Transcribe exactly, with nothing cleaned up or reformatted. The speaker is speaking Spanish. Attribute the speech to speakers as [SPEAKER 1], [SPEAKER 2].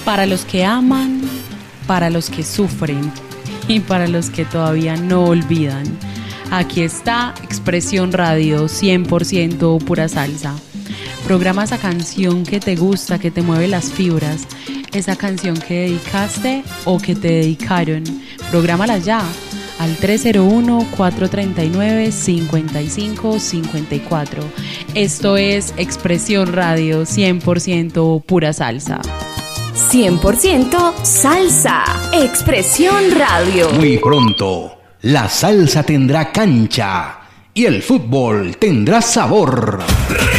[SPEAKER 1] Para los que aman, para los que sufren y para los que todavía no olvidan. Aquí está Expresión Radio, cien por ciento pura salsa. Programa esa canción que te gusta, que te mueve las fibras, esa canción que dedicaste o que te dedicaron. Prográmala ya al tres cero uno, cuatro tres nueve, cinco cinco cinco cuatro. Esto es Expresión Radio, cien por ciento pura salsa.
[SPEAKER 2] cien por ciento salsa. Expresión Radio.
[SPEAKER 3] Muy pronto, la salsa tendrá cancha y el fútbol tendrá sabor.